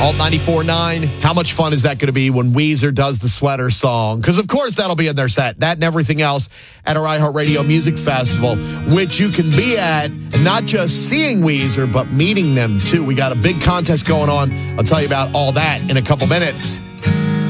Alt 94.9. How much fun is that going to be when Weezer does the Sweater song? Because, of course, that'll be in their set. That and everything else at our iHeartRadio Music Festival, which you can be at, not just seeing Weezer, but meeting them, too. We got a big contest going on. I'll tell you about all that in a couple minutes.